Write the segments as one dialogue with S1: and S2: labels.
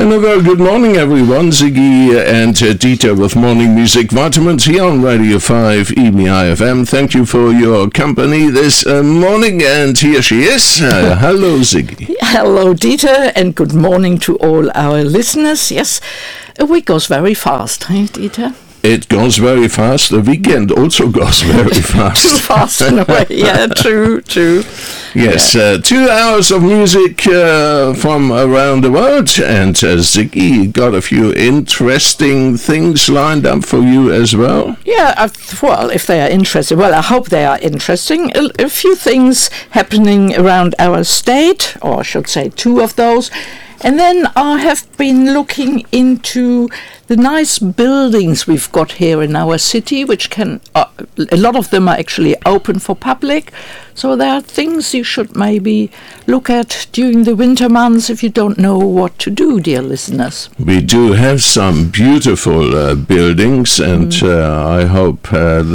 S1: And a very good morning, everyone. Ziggy and Dieter with Morning Music Vitamins here on Radio 5 EMI FM. Thank you for your company this morning, and here she is. Hello, Ziggy.
S2: Hello, Dieter, and good morning to all our listeners. Yes, a week goes very fast, hey, Dieter?
S1: It goes very fast. The weekend also goes very fast.
S2: Too fast in a way, yeah, true.
S1: Yes, 2 hours of music from around the world, and Ziggy got a few interesting things lined up for you as well.
S2: Yeah, well, if they are interesting, well, I hope they are interesting. A few things happening around our state, or I should say 2 of those. And then I have been looking into the nice buildings we've got here in our city, which can, a lot of them are actually open for public. So there are things you should maybe look at during the winter months if you don't know what to do, dear listeners.
S1: We do have some beautiful buildings, and I hope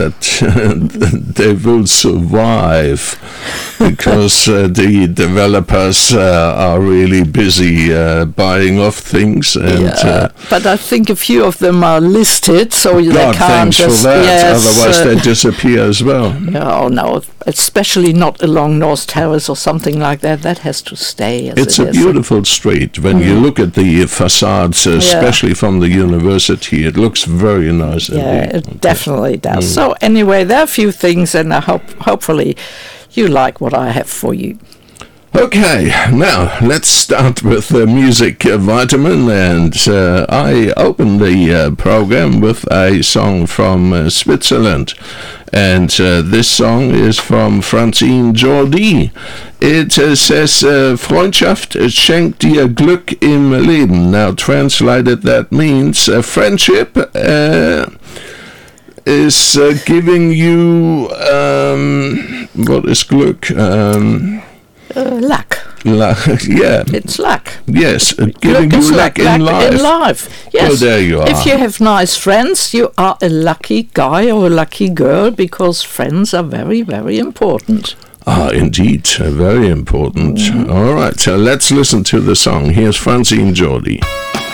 S1: that they will survive, because the developers are really busy buying off things. And,
S2: but I think a few of them are listed, so they can't
S1: thanks
S2: just...
S1: for that.
S2: Yes,
S1: otherwise they disappear as well.
S2: Oh, no, especially not along North Terrace or something like that. That has to stay as
S1: It's
S2: it
S1: a
S2: is.
S1: beautiful street. When you look at the facades, especially from the university, it looks very nice.
S2: Yeah,
S1: indeed.
S2: it definitely does. So anyway, there are a few things, and I hopefully you like what I have for you.
S1: Okay, now let's start with the music vitamin, and I open the program with a song from Switzerland, and this song is from Francine Jordi. It says, Freundschaft schenkt dir Glück im Leben. Now translated, that means friendship is giving you, what is Glück?
S2: Luck.
S1: Yeah.
S2: It's luck.
S1: Yes, giving you luck in life.
S2: Yes.
S1: Well, there you are.
S2: If you have nice friends, you are a lucky guy or a lucky girl, because friends are very, very important.
S1: Ah, indeed, very important. All right, so let's listen to the song. Here's Francine Jordi.